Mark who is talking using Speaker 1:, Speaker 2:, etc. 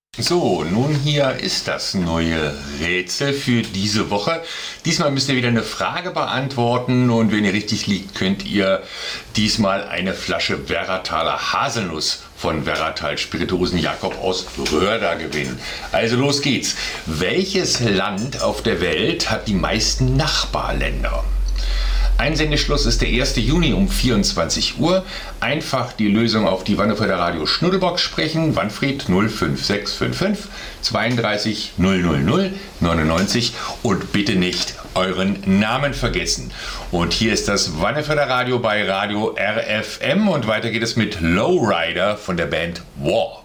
Speaker 1: So, nun hier ist das neue Rätsel für diese Woche. Diesmal müsst ihr wieder eine Frage beantworten und wenn ihr richtig liegt, könnt ihr diesmal eine Flasche Werrataler Haselnuss von Werratal Spirituosen Jakob aus Röhrda gewinnen. Also los geht's. Welches Land auf der Welt hat die meisten Nachbarländer? Einsendeschluss ist der 1. Juni um 24 Uhr. Einfach die Lösung auf die Wannefelder Radio Schnuddelbox sprechen. Wanfried 05655 32 000 99 und bitte nicht euren Namen vergessen. Und hier ist das Wannefelder Radio bei Radio RFM und weiter geht es mit Lowrider von der Band War.